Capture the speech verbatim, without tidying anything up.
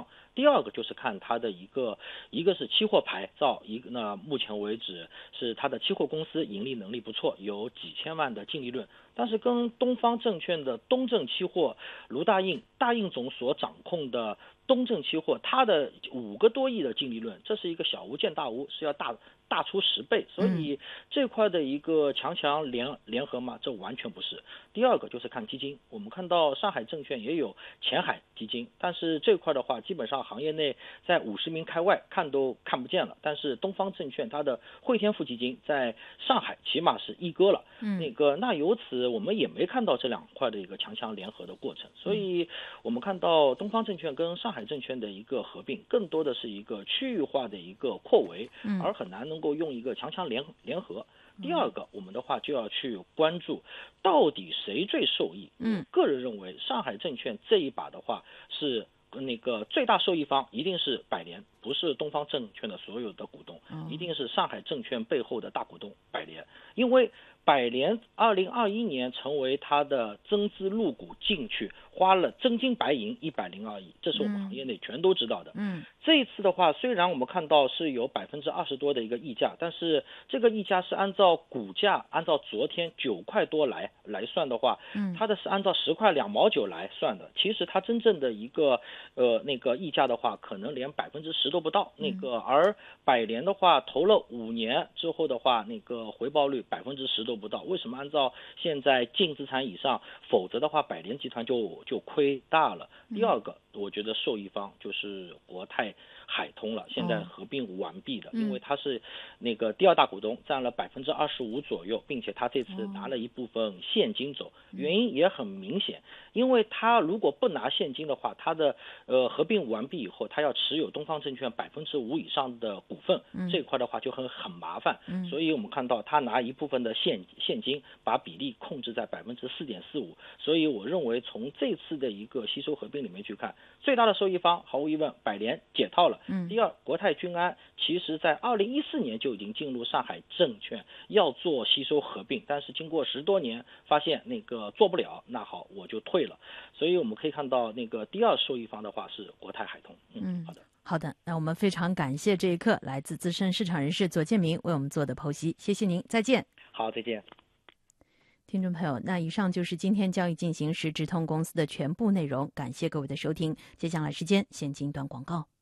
方。第二个就是看它的一个，一个是期货牌照，一个呢目前为止是它的期货公司盈利能力不错，有几千万的净利润，但是跟东方证券的东证期货卢大印大印总所掌控的东证期货，它的五个多亿的净利润，这是一个小巫见大巫，是要大大出十倍，所以这块的一个强强联联合嘛，这完全不是。第二个就是看基金，我们看到上海证券也有前海基金，但是这块的话，基本上行业内在五十名开外看都看不见了。但是东方证券它的汇添富基金在上海起码是一哥了，嗯，那个那由此我们也没看到这两块的一个强强联合的过程，所以我们看到东方证券跟上海证券的一个合并，更多的是一个区域化的一个扩围，而很难能够用一个强强联联合。第二个，我们的话就要去关注到底谁最受益。嗯，个人认为上海证券这一把的话是那个最大受益方一定是百联，不是东方证券的所有的股东，一定是上海证券背后的大股东百联，因为百联二零二一年成为它的增资入股进去，花了真金白银一百零二亿，这是我们行业内全都知道的。嗯，这一次的话，虽然我们看到是有百分之二十多的一个溢价，但是这个溢价是按照股价，按照昨天九块多来来算的话，嗯，它的是按照十块两毛九来算的。其实它真正的一个呃那个溢价的话，可能连百分之十都不到。那个而百联的话，投了五年之后的话，那个回报率百分之十都不到。为什么按照现在净资产以上？否则的话，百联集团就就亏大了。第二个，我觉得受益方就是国泰海通了，现在合并完毕的，因为它是那个第二大股东，占了百分之二十五左右，并且他这次拿了一部分现金走，原因也很明显，因为他如果不拿现金的话，他的呃合并完毕以后，他要持有东方证券百分之五以上的股份，这块的话就很很麻烦，所以我们看到他拿一部分的现现金，把比例控制在百分之四点四五，所以我认为从这次的一个吸收合并里面去看，最大的受益方毫无疑问百联解套了。嗯，第二，国泰君安其实在二零一四年就已经进入上海证券要做吸收合并，但是经过十多年发现那个做不了，那好我就退了。所以我们可以看到那个第二受益方的话是国泰海通。嗯，好的。 好的，那我们非常感谢这一刻来自资深市场人士左建明为我们做的剖析，谢谢您，再见。 好，再见。 听众朋友，那以上就是今天交易进行时直通公司的全部内容，感谢各位的收听。接下来时间先进一段广告。